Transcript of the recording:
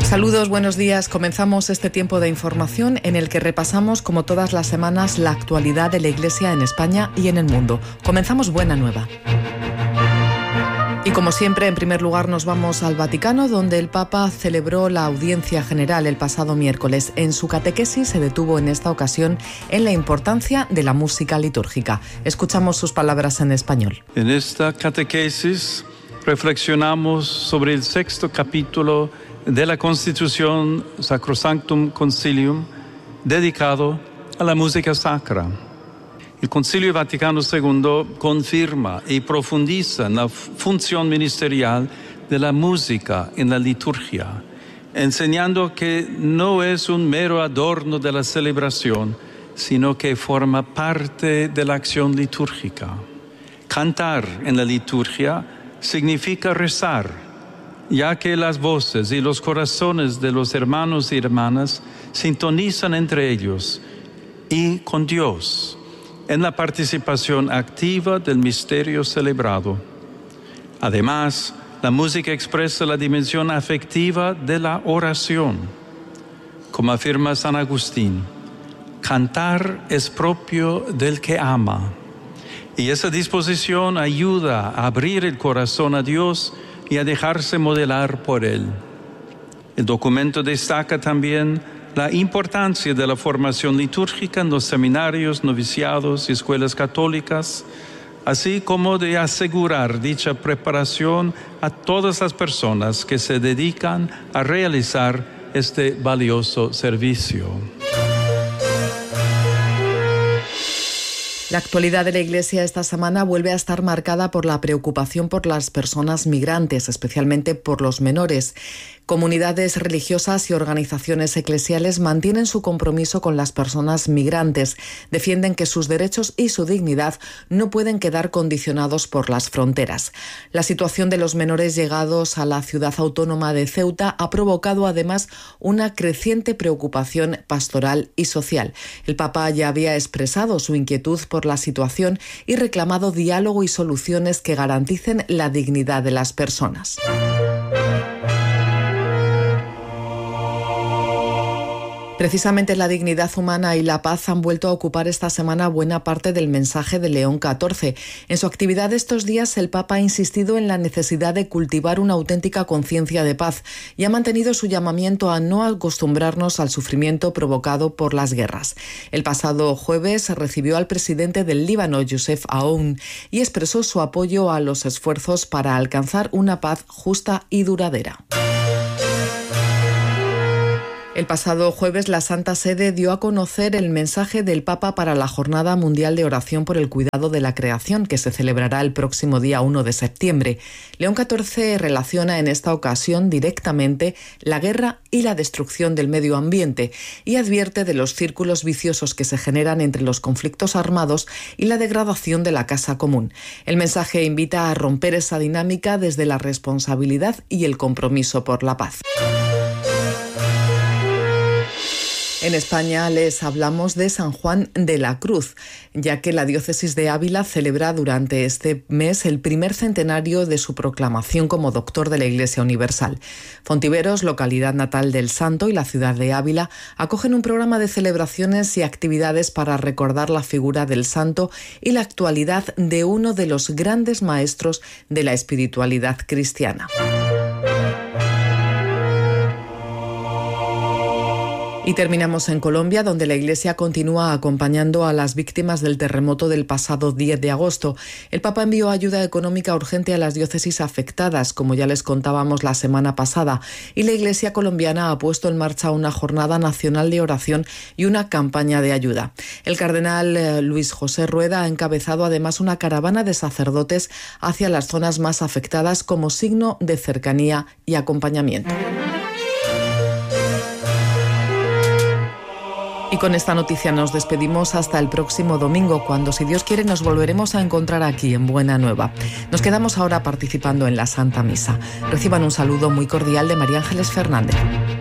Saludos, buenos días. Comenzamos este tiempo de información en el que repasamos, como todas las semanas, la actualidad de la Iglesia en España y en el mundo. Comenzamos Buena Nueva. Y como siempre, en primer lugar nos vamos al Vaticano, donde el Papa celebró la audiencia general el pasado miércoles. En su catequesis se detuvo en esta ocasión en la importancia de la música litúrgica. Escuchamos sus palabras en español. En esta catequesis reflexionamos sobre el 6º capítulo de la Constitución Sacrosanctum Concilium, dedicado a la música sacra. El Concilio Vaticano II confirma y profundiza en la función ministerial de la música en la liturgia, enseñando que no es un mero adorno de la celebración, sino que forma parte de la acción litúrgica. Cantar en la liturgia significa rezar, ya que las voces y los corazones de los hermanos y hermanas sintonizan entre ellos y con Dios en la participación activa del misterio celebrado. Además, la música expresa la dimensión afectiva de la oración. Como afirma San Agustín, cantar es propio del que ama, y esa disposición ayuda a abrir el corazón a Dios y a dejarse modelar por Él. El documento destaca también la importancia de la formación litúrgica en los seminarios, noviciados y escuelas católicas, así como de asegurar dicha preparación a todas las personas que se dedican a realizar este valioso servicio. La actualidad de la Iglesia esta semana vuelve a estar marcada por la preocupación por las personas migrantes, especialmente por los menores. Comunidades religiosas y organizaciones eclesiales mantienen su compromiso con las personas migrantes. Defienden que sus derechos y su dignidad no pueden quedar condicionados por las fronteras. La situación de los menores llegados a la ciudad autónoma de Ceuta ha provocado además una creciente preocupación pastoral y social. El Papa ya había expresado su inquietud por la situación y reclamado diálogo y soluciones que garanticen la dignidad de las personas. Precisamente la dignidad humana y la paz han vuelto a ocupar esta semana buena parte del mensaje de León XIV. En su actividad estos días, el Papa ha insistido en la necesidad de cultivar una auténtica conciencia de paz y ha mantenido su llamamiento a no acostumbrarnos al sufrimiento provocado por las guerras. El pasado jueves recibió al presidente del Líbano, Youssef Aoun, y expresó su apoyo a los esfuerzos para alcanzar una paz justa y duradera. El pasado jueves, la Santa Sede dio a conocer el mensaje del Papa para la Jornada Mundial de Oración por el Cuidado de la Creación, que se celebrará el próximo día 1 de septiembre. León XIV relaciona en esta ocasión directamente la guerra y la destrucción del medio ambiente y advierte de los círculos viciosos que se generan entre los conflictos armados y la degradación de la casa común. El mensaje invita a romper esa dinámica desde la responsabilidad y el compromiso por la paz. En España les hablamos de San Juan de la Cruz, ya que la diócesis de Ávila celebra durante este mes el primer centenario de su proclamación como doctor de la Iglesia Universal. Fontiveros, localidad natal del santo, y la ciudad de Ávila acogen un programa de celebraciones y actividades para recordar la figura del santo y la actualidad de uno de los grandes maestros de la espiritualidad cristiana. Y terminamos en Colombia, donde la Iglesia continúa acompañando a las víctimas del terremoto del pasado 10 de agosto. El Papa envió ayuda económica urgente a las diócesis afectadas, como ya les contábamos la semana pasada, y la Iglesia colombiana ha puesto en marcha una jornada nacional de oración y una campaña de ayuda. El cardenal Luis José Rueda ha encabezado además una caravana de sacerdotes hacia las zonas más afectadas como signo de cercanía y acompañamiento. Y con esta noticia nos despedimos hasta el próximo domingo, cuando, si Dios quiere, nos volveremos a encontrar aquí en Buena Nueva. Nos quedamos ahora participando en la Santa Misa. Reciban un saludo muy cordial de María Ángeles Fernández.